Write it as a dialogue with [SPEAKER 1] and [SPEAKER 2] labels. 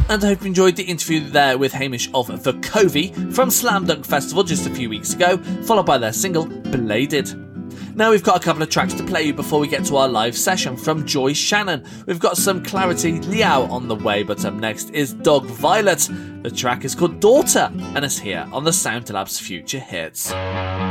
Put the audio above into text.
[SPEAKER 1] And I hope you enjoyed the interview there with Hamish of The Covey from Slam Dunk Festival just a few weeks ago, followed by their single Bladed. Now we've got a couple of tracks to play you before we get to our live session from Joy Shannon. We've got some Clarity Liao on the way, but up next is Dog Violet. The track is called Daughter and is here on the Sound Labs Future Hits.